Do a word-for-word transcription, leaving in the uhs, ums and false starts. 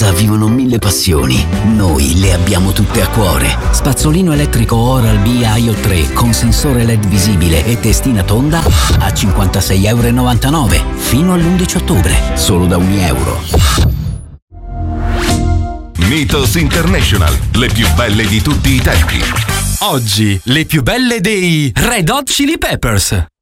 casa vivono mille passioni. Noi le abbiamo tutte a cuore. Spazzolino elettrico Oral-B I O tre con sensore L E D visibile e testina tonda a cinquantasei e novantanove euro fino all'undici ottobre, solo da un euro. Mythos International, le più belle di tutti i tempi. Oggi le più belle dei Red Hot Chili Peppers.